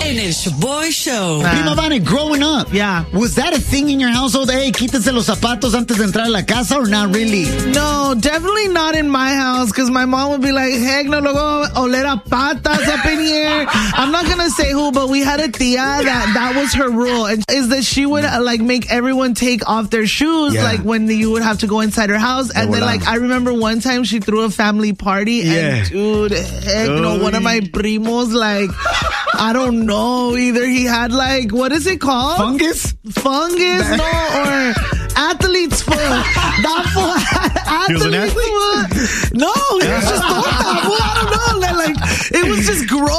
en el Shaboy Show. Prima Vane, growing up, was that a thing in your household? Hey, quítese los zapatos antes de entrar a la casa, or not really? No, definitely not in my house, because my mom would be like, heck no, luego oler a patas up in here. I'm not going to say who, but we had a tia that was her rule, and is that she would like make everyone take off their shoes, like when you would have to go inside her house. And then like, I remember one time she threw a family party, and dude, heck no, one of my primos, like, I don't know, either he had like, what is it called? Fungus? No, or athlete's foot. That foot had athlete's foot. No, he was just I don't know, like, it was just gross.